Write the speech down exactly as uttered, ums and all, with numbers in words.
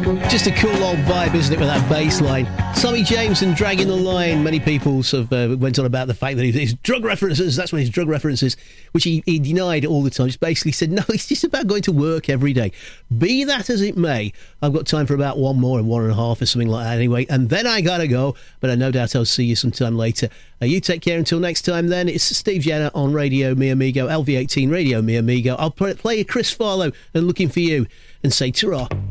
Just a cool old vibe, isn't it, with that bass line? Tommy James and Dragging the Line. Many people sort of uh, went on about the fact that his drug references, that's when his drug references, which he, he denied all the time, just basically said, no, it's just about going to work every day. Be that as it may, I've got time for about one more and one and a half or something like that anyway, and then I gotta go, but I no doubt I'll see you sometime later. Uh, you take care until next time then. It's Steve Jenner on Radio Mi Amigo, L V eighteen Radio Mi Amigo. I'll play, play Chris Farlow and Looking For You and say ta-ra.